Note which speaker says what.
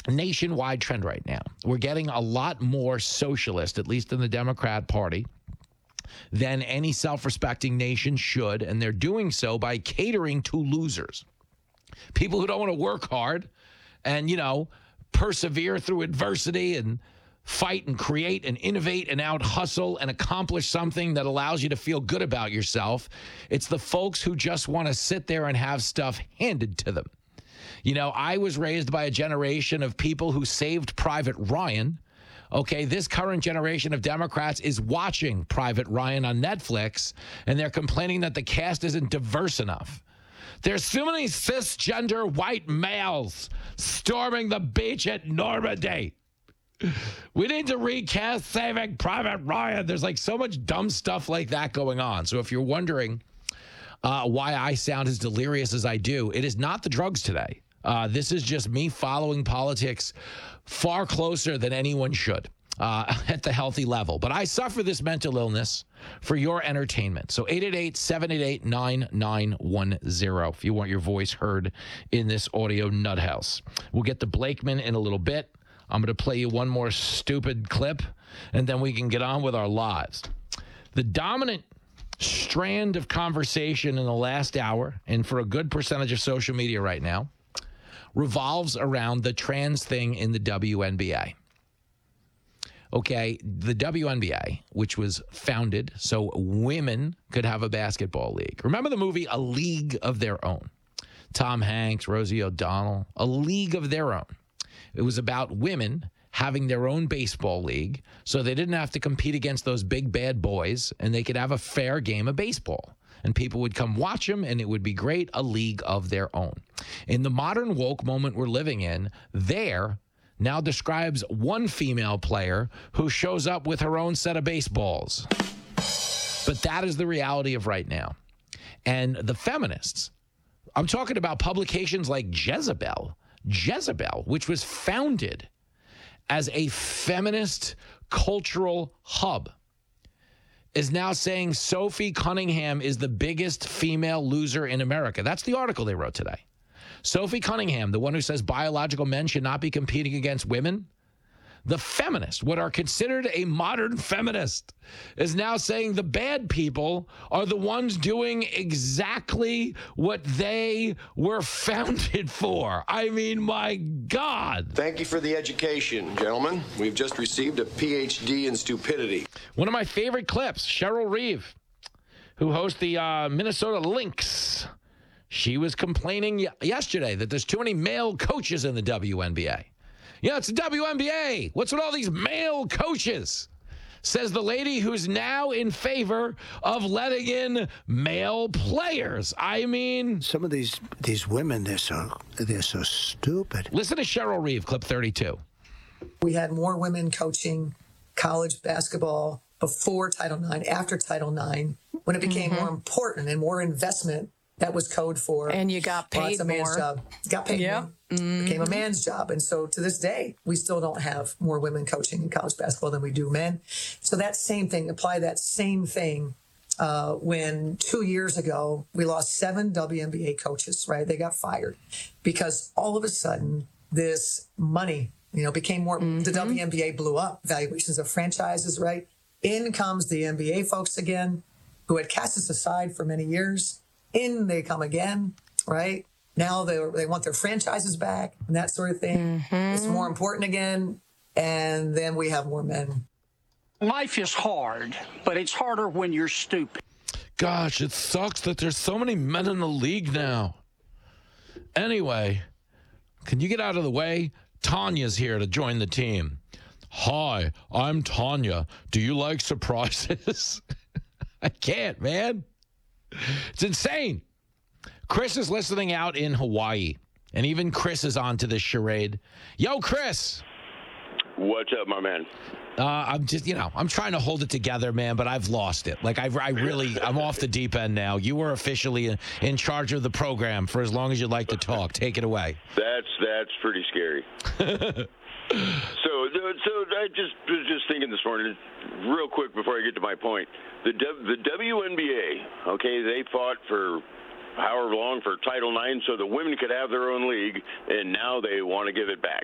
Speaker 1: nationwide trend right now. We're getting a lot more socialist, at least in the Democrat Party, than any self-respecting nation should, and they're doing so by catering to losers. People who don't want to work hard and, persevere through adversity and fight and create and innovate and out-hustle and accomplish something that allows you to feel good about yourself. It's the folks who just want to sit there and have stuff handed to them. I was raised by a generation of people who saved Private Ryan. Okay, this current generation of Democrats is watching Private Ryan on Netflix, and they're complaining that the cast isn't diverse enough. There's too many cisgender white males storming the beach at Normandy. We need to recast Saving Private Ryan. There's so much dumb stuff like that going on. So if you're wondering why I sound as delirious as I do, it is not the drugs today. This is just me following politics far closer than anyone should at the healthy level. But I suffer this mental illness for your entertainment. So 888-788-9910 if you want your voice heard in this audio nut house. We'll get to Blakeman in a little bit. I'm going to play you one more stupid clip, and then we can get on with our lives. The dominant strand of conversation in the last hour, and for a good percentage of social media right now, revolves around the trans thing in the WNBA. Okay, the WNBA, which was founded so women could have a basketball league. Remember the movie A League of Their Own? Tom Hanks, Rosie O'Donnell, A League of Their Own. It was about women having their own baseball league so they didn't have to compete against those big bad boys, and they could have a fair game of baseball. And people would come watch them, and it would be great, a league of their own. In the modern woke moment we're living in, there now describes one female player who shows up with her own set of baseballs. But that is the reality of right now. And the feminists, I'm talking about publications like Jezebel, which was founded as a feminist cultural hub, is now saying Sophie Cunningham is the biggest female loser in America. That's the article they wrote today. Sophie Cunningham, the one who says biological men should not be competing against women, the feminist, what are considered a modern feminist, is now saying the bad people are the ones doing exactly what they were founded for. I mean, my God.
Speaker 2: Thank you for the education, gentlemen. We've just received a PhD in stupidity.
Speaker 1: One of my favorite clips, Cheryl Reeve, who hosts the Minnesota Lynx. She was complaining yesterday that there's too many male coaches in the WNBA. Yeah, it's the WNBA. What's with all these male coaches? Says the lady who's now in favor of letting in male players. I mean,
Speaker 3: some of these women, they're so stupid.
Speaker 1: Listen to Cheryl Reeve, clip 32.
Speaker 4: We had more women coaching college basketball before Title IX, after Title IX, when it became more important and more investment. That was code for.
Speaker 5: And you got paid
Speaker 4: it's a man's
Speaker 5: more.
Speaker 4: job. Got paid more. Became a man's job. And so to this day, we still don't have more women coaching in college basketball than we do men. So that same thing, apply that same thing when 2 years ago, we lost 7 WNBA coaches, right? They got fired because all of a sudden this money, became more, the WNBA blew up, valuations of franchises, right? In comes the NBA folks again, who had cast us aside for many years. In they come again, right? Now they want their franchises back and that sort of thing. It's more important again. And then we have more men.
Speaker 6: Life is hard, but it's harder when you're stupid.
Speaker 1: Gosh, it sucks that there's so many men in the league now. Anyway, can you get out of the way? Tanya's here to join the team. Hi, I'm Tanya. Do you like surprises? I can't, man. It's insane. Chris is listening out in Hawaii, and even Chris is on to this charade. Yo, Chris.
Speaker 7: What's up, my man?
Speaker 1: I'm just, I'm trying to hold it together, man, but I've lost it. I'm off the deep end now. You were officially in charge of the program for as long as you'd like to talk. Take it away.
Speaker 7: That's pretty scary. So I was just thinking this morning, real quick before I get to my point. The WNBA, okay, they fought for however long for Title IX so the women could have their own league, and now they want to give it back.